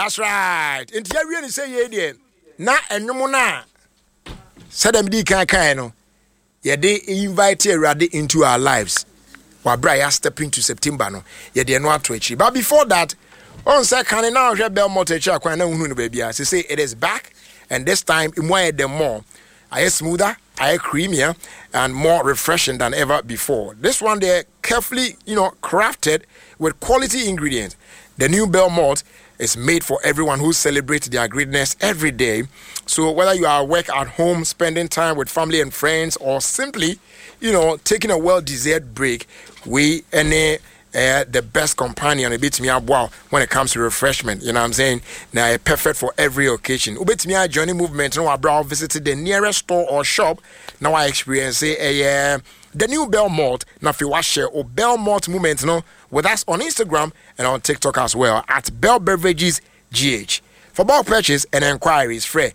That's right. In the area, say, yeah, na enumuna. Said them di kan no. Yeah, they invite Radi into our lives. While Brian step into September no. Yeah, they know to achieve. But before that, on second now, Belmont baby. As say it is back, and this time in more the more. I smoother, I creamier, and more refreshing than ever before. This one they're carefully, crafted with quality ingredients. The new Belmont is made for everyone who celebrates their greatness every day. So whether you are work at home, spending time with family and friends, or simply, taking a well-deserved break, we the best companion a bit me wow when it comes to refreshment. You know what I'm saying? Now perfect for every occasion. Ubit me a journey movement. No, I brought visited the nearest store or shop. Now I experience the new Belmont. Now if you watch share or Belmont movement, with us on Instagram and on TikTok as well at Bell Beverages GH. For bulk purchase and inquiries, free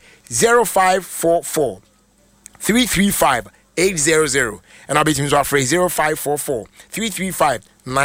0544 335 800 and I'll be to free 0544 335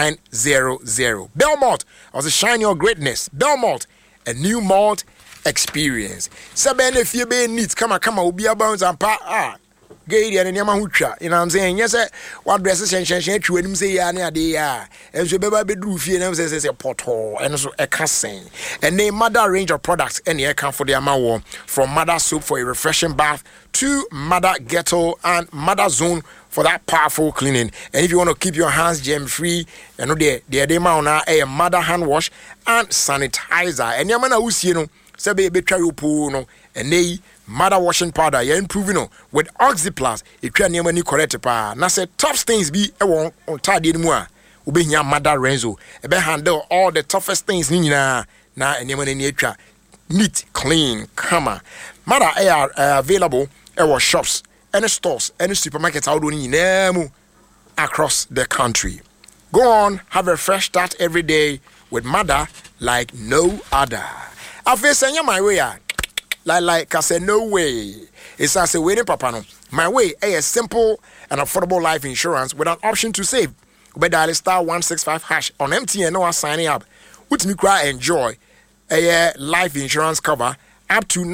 900. Belmont, as a shine your greatness. Belmont, a new malt experience. Sabene if you be neat, come on, be about and pa gay and Yamahucha. You know what I'm saying? Yes, what dresses and true and say ya and so baby do fear and says a pothole and also a casting. And name mother range of products and air come for the amawo from mother soap for a refreshing bath to mother ghetto and mother zone for that powerful cleaning. And if you want to keep your hands germ free, you know the amount a mother hand wash and sanitizer. And your man who say baby try you pull and they mother washing powder you're improving with Oxyplus if you are near correct pa na say tough stains be on tadi mu a obe nya mother Renzo e be handle all the toughest things ni nyina na enema ni atwa neat clean kama mother are available at shops any stores any supermarkets out ni nyina mu across the country. Go on, have a fresh start every day with mother like no other. I face my way like I said, no way. It's as a waiting papa no. My way, a simple and affordable life insurance with an option to save. But dial *165# on MTN or signing up. Which me cry enjoy a life insurance cover up to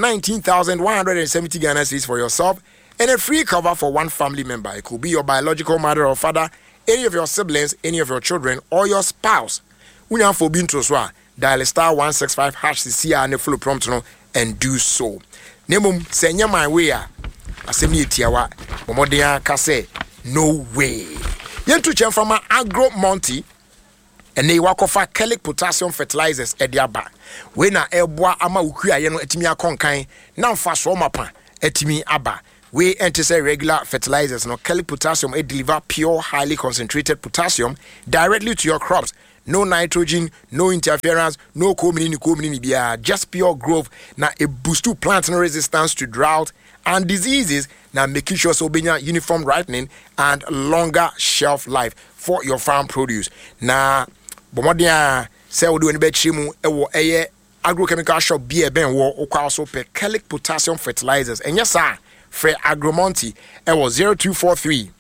19,170 Ghana cedis for yourself and a free cover for one family member. It could be your biological mother or father, any of your siblings, any of your children, or your spouse. We have for being to swa. Dial *165# CC and the full prompt and do so. Nemum senya my way asemi etiawa momodia ka say no way. Yentu chen from Agro Monty and they wakofa Kelic potassium fertilizers ediaba. We na eboa ama ukua ye no etimi akonkan na mfa so mapa etimi aba. We enter say regular fertilizers no Kelic potassium it deliver pure highly concentrated potassium directly to your crops. No nitrogen, no interference, no community, just pure growth. Now a boost to plant resistance to drought and diseases. Now making sure so being uniform ripening and longer shelf life for your farm produce. Now, Bomodia say we do any bechimu a agrochemical shop be a ben war or also per Kelic potassium fertilizers. And yes, sir, for Agromonti, it was 0243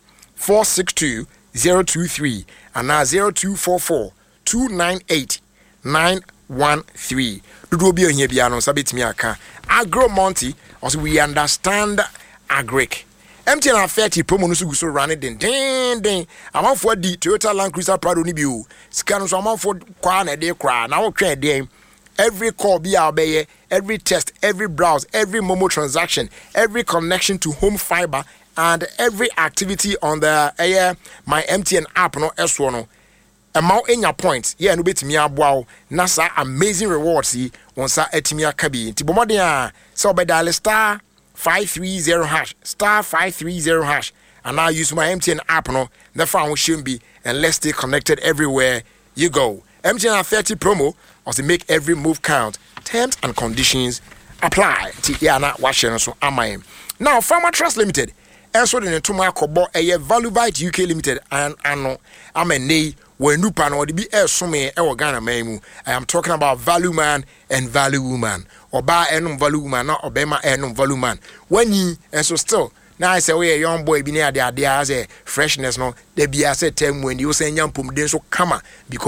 462 023 and now 0244 298 913. Do be on here biano sabit me aka Agro Monty also we understand agric. MTN 30 promo no so run it den amount for the Toyota Land Cruiser Prado ni biu scan so amount for kwa na dey kra na wo twa den every call be obey every test every browse every momo transaction every connection to home fiber and every activity on the my MTN app no eso no amount in your points yeah no betimi aboa nasa amazing rewards yi onsa etimi akabi nti bomode a so be dial *530# *530# and now use my MTN app no the phone should be and let's stay connected everywhere you go. MTN 30 promo also make every move count. Terms and conditions apply. Yeah, na washe so amai. Now Farmer Trust Limited and so the to my kobo a Valubite UK Limited and ano amene when new pan or the be some Ghana memu. I am talking about Value Man and Value Woman. Or buy enum Value Woman, not Obama enum Value Man. When ye and so still now I say we a young boy be near the idea as a freshness no there be as a term when you say young pum den so kama because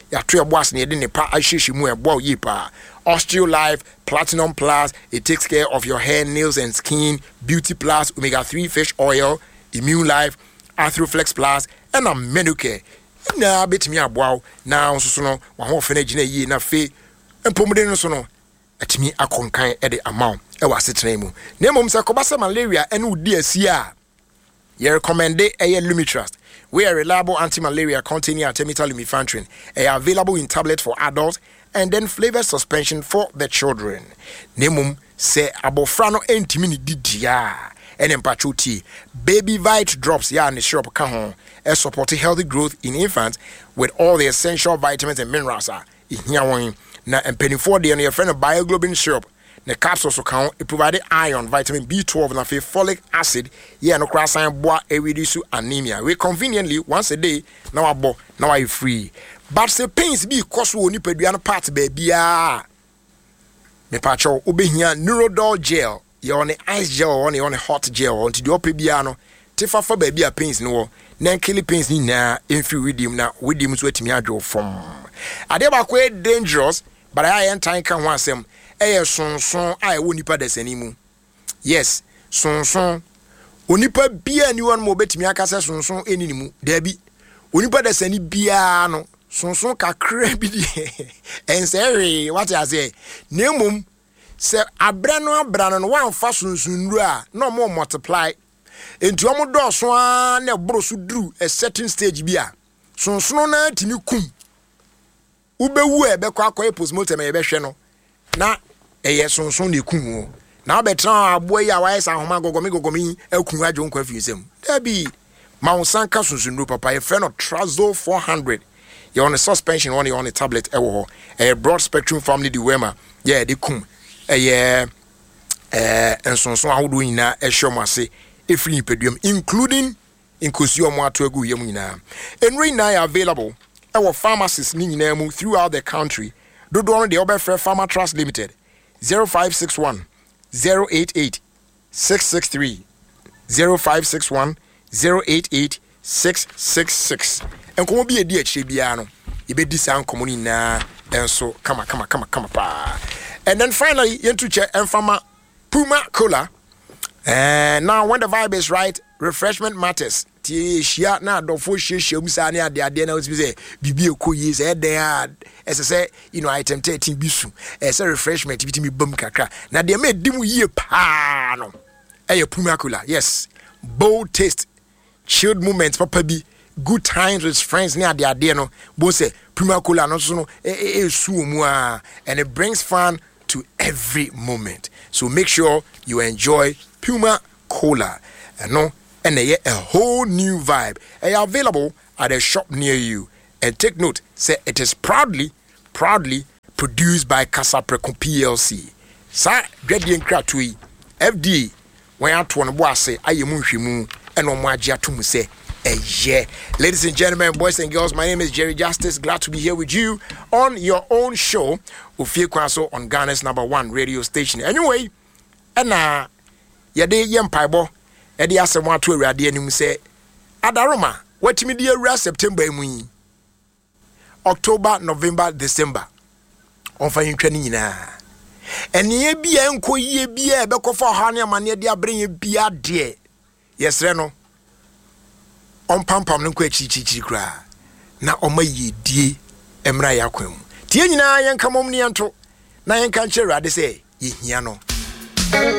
ya to boss ne de ne pa ahyehyɛ mu ebo yi pa. Osteolife Platinum Plus, it takes care of your hair, nails and skin. Beauty Plus, omega-3 fish oil, Immune Life, Arthroflex Plus, and a Menucare. Na betimi aboa na nso no wa ho fene gina yi na fe empomde no so no atimi akonkan e de amount e wa setena mu na mom se kobasa malaria ene udi asi a ye recommend a Lumitrust. We are reliable anti-malaria containing artemether lumefantrine. Available in tablet for adults and then flavored suspension for the children. Nemum se abofra no entimi ni didia. And empacho tea. Baby Vite drops ya and syrup ka ho. Support healthy growth in infants with all the essential vitamins and minerals. Ihia won na empenifo de no your friend of bioglobin syrup. The capsules so count it provided iron, vitamin B12 and folic acid. Yeah, no cross sign boa reduce anemia. We conveniently once a day now abo now I free. But the pains be cause we ni peduano part baby ah. Me pacho obehia Neurodol gel. You on the ice gel or on the hot gel until the opebiano. Tifa for baby a pains no. Nan kill pains ni na infuridium na with him sweat me adro from. Adeba quite dangerous, but I ain't time can want some. Son I won't nipa desanimu. Yes, son onipa bia ni one mo betimi akasa son enimu. Debi onipa desani bia no son kakra bi di. Ensere what I say. Nemum se abrano no wan fa son a no more multiply. Enti omo do so na bro so dru a certain stage bia. Son na timi kum. Ubewu e be kwa postmortem e be hwe no. Na eye sonson de kun na betra abo ya wa esa homa gogomi akun adwo nkwa finsem da bi ma wonsan ka sonson no papa e friend of Trazol 400 you on a suspension on a tablet e wo a broad spectrum family de wema yeah de kum ensonson ahodo nyina e hwem ase e free peduam including inkosuo mo ato agu yam nyina enri na available e wo pharmacies ni nyina mu throughout the country. Do on the Oberfre Pharma Trust Limited 0561 088 663 0561 088 666 and come be a dear Chibiano. You be this sound community na and so come pa. And then finally, into check and Pharma Puma Cola. And now when the vibe is right, refreshment matters. Shia na do fo hye musa ne ade na we say bibi ekoyi say there as I say item 13 bisu say refreshment bitimi bam kakra na de me dimu yie pa no Puma Cola. Yes, bold taste, chilled moments papa bi, good times with friends ne ade no bo say Puma Cola no so no su mu a, and it brings fun to every moment. So make sure you enjoy Puma Cola. No, and a whole new vibe. They are available at a shop near you. And take note, say it is proudly produced by Casaprecon PLC. Sa Gradient Kratui FDA. When I to one say I am Mushimu and on my jatumu say yeah. Ladies and gentlemen, boys and girls, my name is Jerry Justice. Glad to be here with you on your own show, Ofie Kwaso on Ghana's #1 radio station. Anyway, and yade yempaibo. Edi asemo ato awurade anim se adaroma watimi di awura September emu October, November, December onfa yintwa ni nyina eniye bia enko yie bia bekofa ha ne amane de abrenye bia de yesre no onpampam no kwa chichichi kra na omaye die emra yakwam tie nyina yenka mom ne ento na yenka nche awurade se yehia no